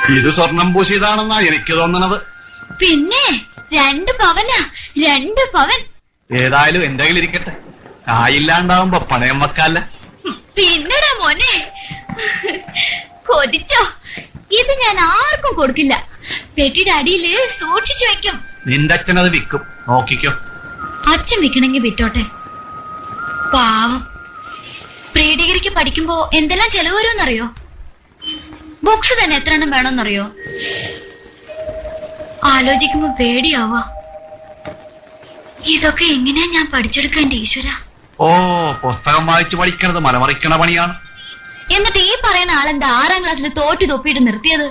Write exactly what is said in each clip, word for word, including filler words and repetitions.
ഇത് സ്വർണം പൂശിയതാണെന്നാ എനിക്ക് തോന്നണത്. പിന്നെ രണ്ട് പവനാ, രണ്ട് പവൻ. ഏതായാലും എന്റെ കയ്യിലിരിക്കട്ടെ, കായില്ലാണ്ടാവുമ്പോ പണയം വെക്കാല്ല. പിന്നെടാ മോനെ, കൊതിച്ചോ? ഇത് ഞാൻ ആർക്കും കൊടുക്കില്ല, പെട്ടിയുടെ അടിയില് സൂക്ഷിച്ചു വെക്കും. നിന്റെ അച്ഛനത് വിൽക്കും, നോക്കിക്കോ. അച്ഛൻ വിൽക്കണമെങ്കിൽ വിറ്റോട്ടെ, പാവം. പ്രീ ഡിഗ്രിക്ക് പഠിക്കുമ്പോ എന്തെല്ലാം ചെലവ് വരുമെന്നറിയോ? ബുക്സ് തന്നെ എത്ര എണ്ണം വേണമെന്നറിയോ? ആലോചിക്കുമ്പോ പേടിയാവാ. ഇതൊക്കെ എങ്ങനെയാ ഞാൻ പഠിച്ചെടുക്കാൻ എന്റെ ഈശ്വര? ഓ, പുസ്തകം വായിച്ചു പഠിക്കണത് മലമറിക്കണ പണിയാണ്. എന്നിട്ട് ഈ പറയുന്ന ആളെന്താ ആറാം ക്ലാസ്സിൽ തോറ്റു തൊപ്പിയിട്ട് നിർത്തിയത്?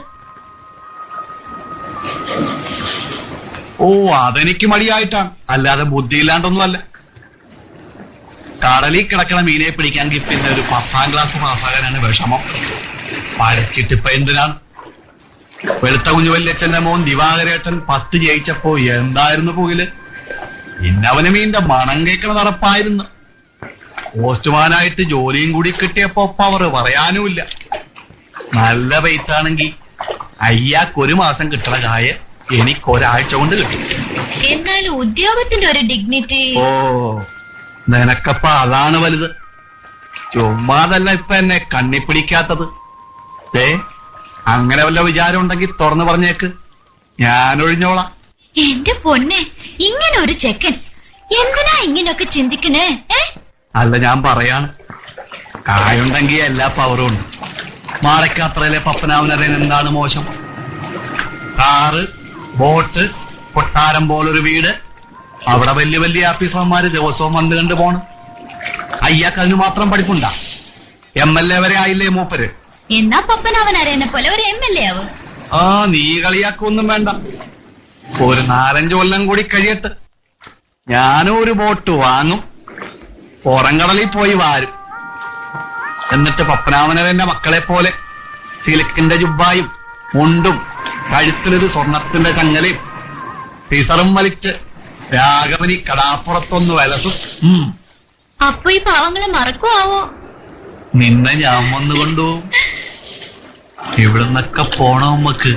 ഓ, അതെനിക്ക് മടിയായിട്ടാണ്, അല്ലാതെ ബുദ്ധിയില്ലാണ്ടൊന്നും അല്ല. കടലിൽ കിടക്കണ മീനെ പിടിക്കാമെങ്കിൽ പിന്നെ ഒരു പത്താം ക്ലാസ് പാസ്സാകാനാണ് വിഷമം. പഠിച്ചിട്ടിപ്പൊ എന്തിനാണ്? വെളുത്ത കുഞ്ഞു വല്യച്ഛന്റെ മോൻ ദിവാകരേട്ടൻ പത്ത് ജയിച്ചപ്പോ എന്തായിരുന്നു പുകില്? ഇന്നവന് മീന്റെ മണം കേൾക്കണ നടപ്പായിരുന്നു. പോസ്റ്റ്മാനായിട്ട് ജോലിയും കൂടി കിട്ടിയപ്പോ പവർ പറയാനുമില്ല. നല്ല വെയിറ്റാണെങ്കിൽ അയ്യാക്കൊരു മാസം കിട്ടണ കായ എനിക്കൊരാഴ്ച കൊണ്ട് കിട്ടും. എന്നാലും ഉദ്യോഗത്തിന്റെ ഒരു ഡിഗ്നിറ്റി. ഓ, നിനക്കപ്പ അതാണ് വലുത്. ചുമ്മാതല്ല ഇപ്പൊ എന്നെ കണ്ണിപ്പിടിക്കാത്തത്. ഏ, അങ്ങനെ വല്ല വിചാരം ഉണ്ടെങ്കിൽ തുറന്നു പറഞ്ഞേക്ക്, ഞാൻ ഒഴിഞ്ഞോളാം. എന്റെ പൊന്നെ, ഇങ്ങനെ ഒരു ചെക്കൻ എന്തിനാ ഇങ്ങനെയൊക്കെ ചിന്തിക്കണേ? അല്ല, ഞാൻ പറയാണ്, കായുണ്ടെങ്കിൽ എല്ലാ പവറും ഉണ്ട്. മാളക്കാത്രയിലെ പപ്പനാവനറിയാൻ എന്താണ് മോശം? കാറ്, ബോട്ട്, കൊട്ടാരം പോലൊരു വീട്, അവിടെ വലിയ വലിയ ആഫീസർമാര് ദിവസവും വന്ന് കണ്ടു പോണ്. അയ്യാക്ക് അതിന് മാത്രം പഠിപ്പുണ്ടാ? എം എൽ എ വരെ ആയില്ലേ മൂപ്പര്? എന്നാ പപ്പനാവനറിയനെ പോലെ ഒരു എം എൽ എ ആവും. ആ, നീ കളിയാക്കൊന്നും വേണ്ട. ഒരു നാലഞ്ചു കൊല്ലം കൂടി കഴിയട്ടെ, ഞാനും ഒരു ബോട്ട് വാങ്ങും, പുറംകടലിൽ പോയി വാരും. എന്നിട്ട് പപ്പനാവനരന്റെ മക്കളെ പോലെ സിലിക്കിന്റെ ജുബ്ബായും മുണ്ടും കഴുത്തിലൊരു സ്വർണത്തിന്റെ ചങ്ങലയും ടീസറും വലിച്ച് രാഘവനി കടാപ്പുറത്തൊന്ന് വലസും. അപ്പൊ ഈ പാവങ്ങളെ മറക്കുവോ? നിന്നെ ഞാൻ വന്നു കൊണ്ടുപോകും. ഇവിടുന്നൊക്കെ പോണ ഉമ്മക്ക്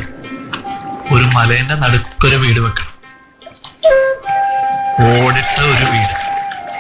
ഒരു മലേന്റെ നടുക്കൊരു വീട് വെക്കണം, ഓടിട്ട ഒരു വീട്.